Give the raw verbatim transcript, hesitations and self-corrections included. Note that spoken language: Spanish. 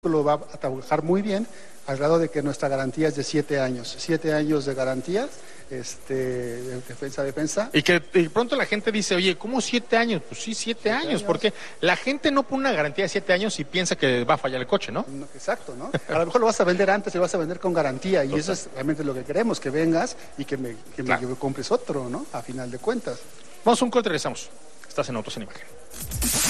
lo va a trabajar muy bien, al grado de que nuestra garantía es de siete años. Siete años de garantía, este, de defensa, defensa. Y que de pronto la gente dice, oye, ¿cómo siete años? Pues sí, siete, siete años, años, porque la gente no pone una garantía de siete años y piensa que va a fallar el coche, ¿no? no exacto, ¿no? A lo mejor lo vas a vender antes y lo vas a vender con garantía, y Total. Eso es realmente lo que queremos, que vengas y que me, que claro. me compres otro, ¿no? A final de cuentas. Vamos a un corte y regresamos. Estás en Autos en Imagen.